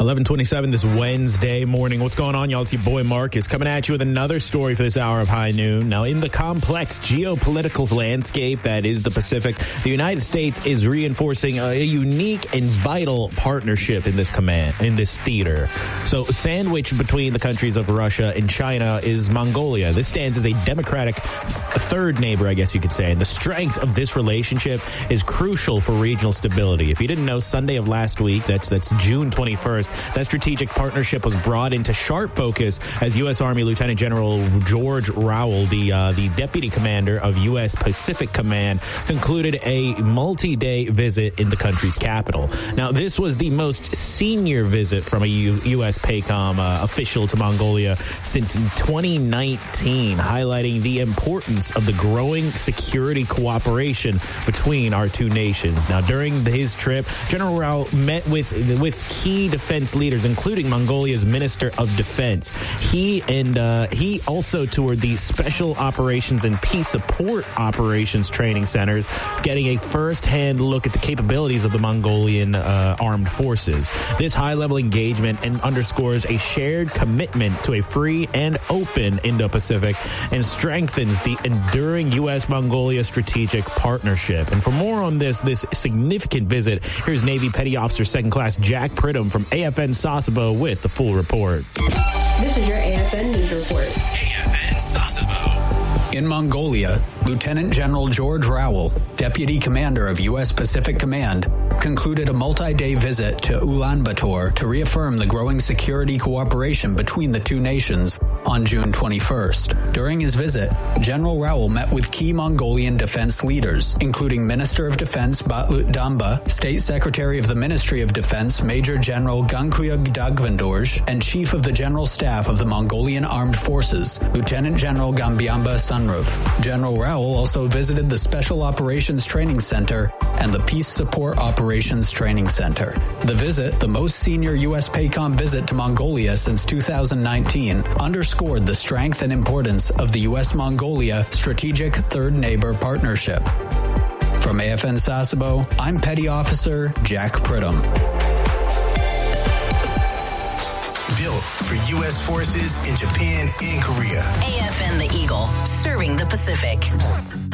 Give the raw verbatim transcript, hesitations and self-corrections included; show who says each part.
Speaker 1: eleven twenty-seven this Wednesday morning. What's going on, y'all? It's your boy Marcus coming at you with another story for this hour of High Noon. Now, in the complex geopolitical landscape that is the Pacific, the United States is reinforcing a unique and vital partnership in this command, in this theater. So, sandwiched between the countries of Russia and China is Mongolia. This stands as a democratic third neighbor, I guess you could say. And the strength of this relationship is crucial for regional stability. If you didn't know, Sunday of last week, that's that's June twenty-first, that strategic partnership was brought into sharp focus as U S. Army Lieutenant General George Rowell, the uh, the deputy commander of U S. Pacific Command, concluded a multi-day visit in the country's capital. Now, this was the most senior visit from a U- U.S. PACOM uh, official to Mongolia since twenty nineteen, highlighting the importance of the growing security cooperation between our two nations. Now, during his trip, General Rowell met with with key defense leaders, including Mongolia's Minister of Defense. He and uh, he also toured the Special Operations and Peace Support Operations Training Centers, getting a first-hand look at the capabilities of the Mongolian uh, armed forces. This high-level engagement and underscores a shared commitment to a free and open Indo-Pacific and strengthens the enduring U S Mongolia strategic partnership. And for more on this, this significant visit, here's Navy Petty Officer Second Class Jack Pridham from A F N Sasebo with the full report.
Speaker 2: This is your A F N News Report.
Speaker 3: A F N Sasebo. In Mongolia, Lieutenant General George Rowell, Deputy Commander of U S. Pacific Command, concluded a multi-day visit to Ulaanbaatar to reaffirm the growing security cooperation between the two nations on June twenty-first. During his visit, General Rowell met with key Mongolian defense leaders, including Minister of Defense Batlut Damba, State Secretary of the Ministry of Defense Major General Gangkuyug Dagvandorj, and Chief of the General Staff of the Mongolian Armed Forces, Lieutenant General Gambiamba Sunroof. General Rowell also visited the Special Operations Training Center and the Peace Support Operations Training Center. The visit, the most senior U S. PACOM visit to Mongolia since two thousand nineteen, underscored the strength and importance of the U S.-Mongolia Strategic Third Neighbor Partnership. From A F N Sasebo, I'm Petty Officer Jack Pridham.
Speaker 4: Built for U S forces in Japan and Korea.
Speaker 5: A F N The Eagle, serving the Pacific.